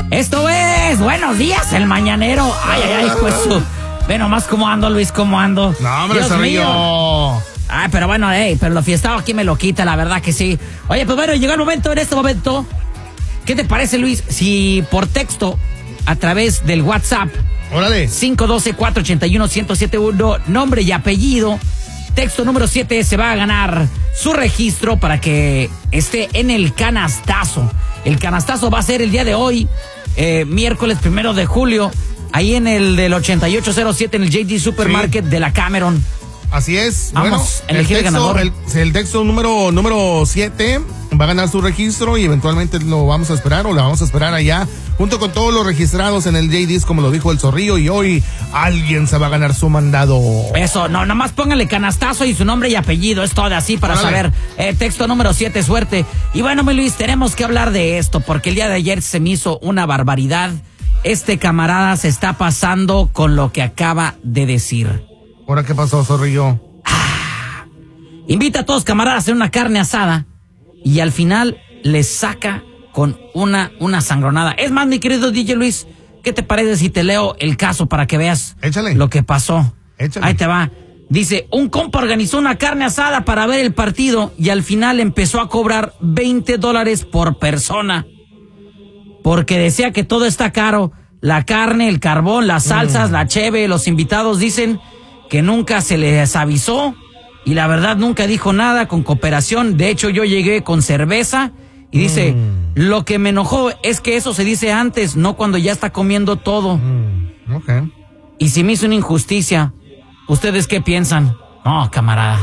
Esto es Buenos Días, el Mañanero. Ay, pues. Ve nomás cómo ando, Luis, cómo ando. No, hombre, Dios Zorrillo. mío. Ay, pero bueno, pero lo fiestado aquí me lo quita, la verdad que sí. Oye, pues bueno, llegó el momento, en este momento. ¿Qué te parece, Luis, si por texto, a través del WhatsApp, Órale. 512-481-1071, nombre y apellido, texto número 7, se va a ganar su registro para que esté en el canastazo. El canastazo va a ser el día de hoy, miércoles 1 de julio, ahí en el del 8807 en el JD Supermarket de la Cameron. Así es. Vamos, bueno, elegir el ganador. El texto número 7 va a ganar su registro y eventualmente lo vamos a esperar o la vamos a esperar allá junto con todos los registrados en el JD's, como lo dijo el Zorrillo, y hoy alguien se va a ganar su mandado. Eso, no, nomás póngale canastazo y su nombre y apellido, es todo así para saber. Texto número 7, suerte. Y bueno, mi Luis, tenemos que hablar de esto porque el día de ayer se me hizo una barbaridad. Este camarada se está pasando con lo que acaba de decir. ¿Ahora qué pasó, Zorrillo? Invita a todos camaradas a hacer una carne asada y al final les saca con una sangronada. Es más, mi querido DJ Luis, ¿qué te parece si te leo el caso para que veas lo que pasó? Échale. Ahí te va. Dice, un compa organizó una carne asada para ver el partido y al final empezó a cobrar $20 por persona. Porque decía que todo está caro. La carne, el carbón, las salsas, la cheve, los invitados dicen que nunca se les avisó y la verdad nunca dijo nada con cooperación. De hecho, yo llegué con cerveza y dice, lo que me enojó es que eso se dice antes, no cuando ya está comiendo todo. Okay. Y si me hizo una injusticia, ¿ustedes qué piensan? No, camarada.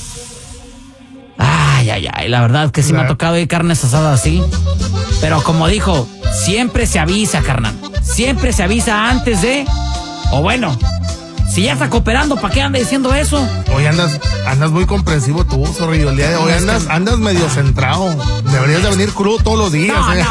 Ay, la verdad que sí me ha tocado ir carnes asadas así. Pero como dijo, siempre se avisa, carnal. Siempre se avisa antes de... O bueno... Si ya está cooperando, ¿para qué anda diciendo eso? Hoy andas muy comprensivo tú, Zorrillo. El día de hoy andas medio centrado. Deberías de venir crudo todos los días. No,